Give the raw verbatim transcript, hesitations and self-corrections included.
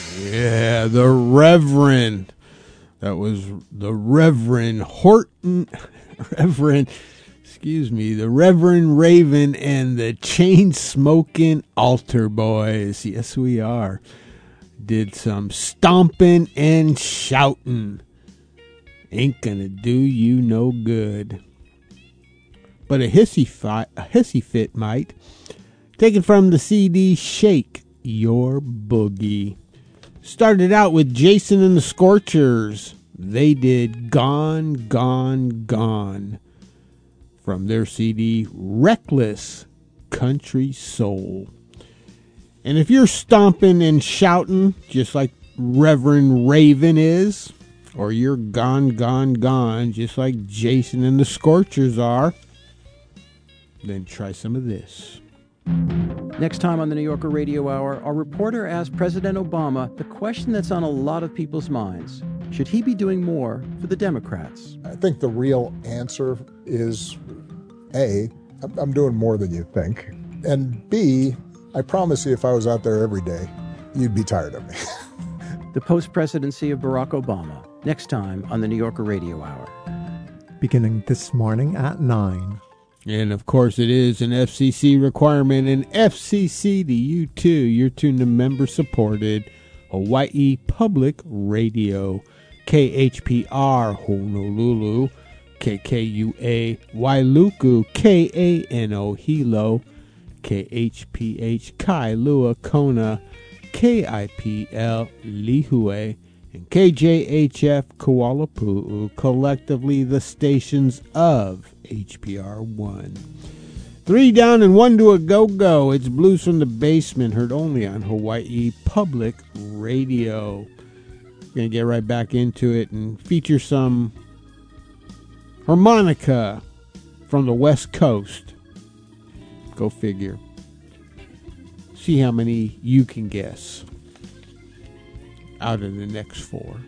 Yeah, the Reverend. That was the Reverend Horton. Reverend, excuse me, the Reverend Raven and the Chain Smoking Altar Boys. Yes, we are. Did some stomping and shouting. Ain't gonna do you no good. But a hissy, fi- a hissy fit might. Taken from the C D Shake Your Boogie. Started out with Jason and the Scorchers. They did Gone, Gone, Gone from their C D Reckless Country Soul. And if you're stomping and shouting just like Reverend Raven is, or you're gone, gone, gone just like Jason and the Scorchers are, then try some of this. Next time on the New Yorker Radio Hour, our reporter asked President Obama the question that's on a lot of people's minds. Should he be doing more for the Democrats? I think the real answer is A, I'm doing more than you think. And B, I promise you if I was out there every day, you'd be tired of me. The post-presidency of Barack Obama, next time on the New Yorker Radio Hour. Beginning this morning at nine. And, of course, it is an F C C requirement, and F C C to you, too. You're tuned to member-supported Hawaii Public Radio, K H P R Honolulu, K K U A Wailuku, K A N O Hilo, K H P H Kailua Kona, K I P L Lihue, and K J H F Kuala Pu'u, collectively the stations of H P R one. Three down and one to a go-go. It's Blues from the Basement, heard only on Hawaii Public Radio. We're going to get right back into it and feature some harmonica from the West Coast. Go figure. See how many you can guess out of the next four.